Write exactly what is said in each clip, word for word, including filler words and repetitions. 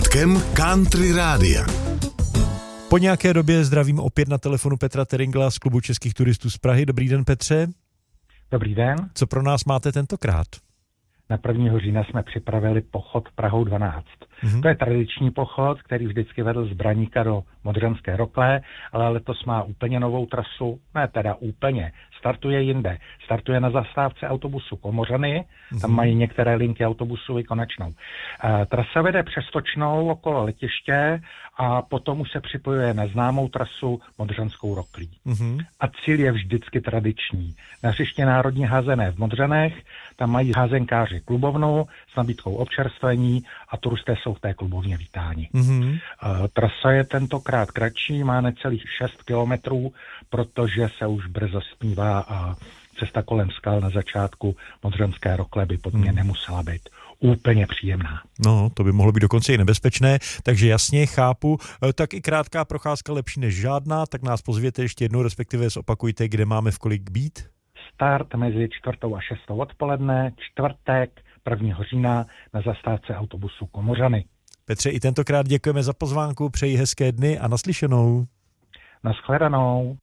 Začátkem Country Rádia. Po nějaké době zdravím opět na telefonu Petra Teringla z Klubu českých turistů z Prahy. Dobrý den, Petře. Dobrý den. Co pro nás máte tentokrát? Na prvního října jsme připravili pochod Prahou dvanáct. Mm-hmm. To je tradiční pochod, který vždycky vedl z Braníka do Modřanské Rokle, ale letos má úplně novou trasu. Ne teda úplně, startuje jinde. Startuje na zastávce autobusu Komořany, mm-hmm. tam mají některé linky autobusu vykonečnou. E, trasa vede přes Točnou okolo letiště a potom už se připojuje na známou trasu Modřanskou Roklí. Mm-hmm. A cíl je vždycky tradiční. Na hřiště národní házené v Modřanech, tam mají házenkáři klubovnu s nabídkou občerstvení a turisté jsou v té klubovně vítáni. Mm-hmm. E, trasa je tentokrát kratší, má necelých šest kilometrů, protože se už brzo stmívá a cesta kolem skal na začátku Modřanské Rokle by pod mě mm. nemusela být úplně příjemná. No, to by mohlo být dokonce i nebezpečné, takže jasně, chápu. Tak i krátká procházka lepší než žádná, tak nás pozvěte ještě jednou, respektive zopakujte, kde máme v kolik být. Start mezi čtvrtou a šestou odpoledne, čtvrtek prvního října na zastávce autobusu Komořany. Petře, i tentokrát děkujeme za pozvánku, přeji hezké dny a naslyšenou. Naschledanou.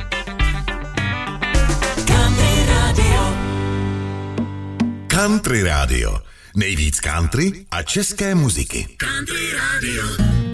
Country Radio. Country Radio. Nejvíc country a české muziky. Country Radio.